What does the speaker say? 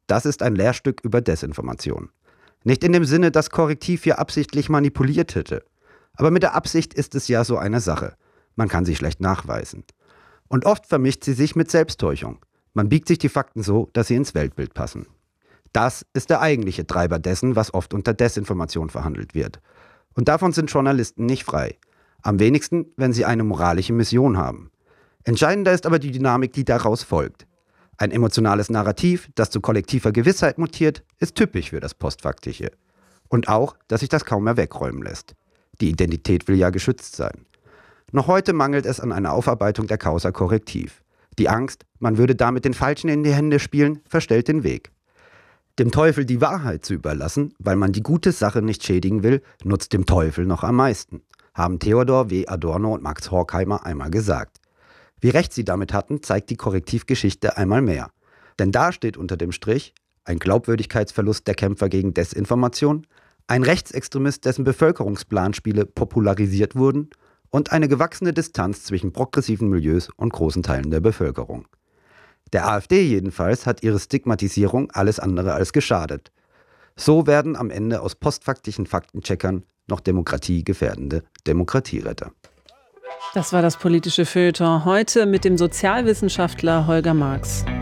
Das ist ein Lehrstück über Desinformation. Nicht in dem Sinne, dass Korrektiv hier absichtlich manipuliert hätte. Aber mit der Absicht ist es ja so eine Sache. Man kann sie schlecht nachweisen. Und oft vermischt sie sich mit Selbsttäuschung. Man biegt sich die Fakten so, dass sie ins Weltbild passen. Das ist der eigentliche Treiber dessen, was oft unter Desinformation verhandelt wird. Und davon sind Journalisten nicht frei. Am wenigsten, wenn sie eine moralische Mission haben. Entscheidender ist aber die Dynamik, die daraus folgt. Ein emotionales Narrativ, das zu kollektiver Gewissheit mutiert, ist typisch für das Postfaktische. Und auch, dass sich das kaum mehr wegräumen lässt. Die Identität will ja geschützt sein. Noch heute mangelt es an einer Aufarbeitung der Causa Korrektiv. Die Angst, man würde damit den Falschen in die Hände spielen, verstellt den Weg. Dem Teufel die Wahrheit zu überlassen, weil man die gute Sache nicht schädigen will, nutzt dem Teufel noch am meisten, haben Theodor W. Adorno und Max Horkheimer einmal gesagt. Wie recht sie damit hatten, zeigt die Korrektivgeschichte einmal mehr. Denn da steht unter dem Strich ein Glaubwürdigkeitsverlust der Kämpfer gegen Desinformation, ein Rechtsextremist, dessen Bevölkerungsplanspiele popularisiert wurden und eine gewachsene Distanz zwischen progressiven Milieus und großen Teilen der Bevölkerung. Der AfD jedenfalls hat ihre Stigmatisierung alles andere als geschadet. So werden am Ende aus postfaktischen Faktencheckern noch demokratiegefährdende Demokratieretter. Das war das politische Feuilleton heute mit dem Sozialwissenschaftler Holger Marx.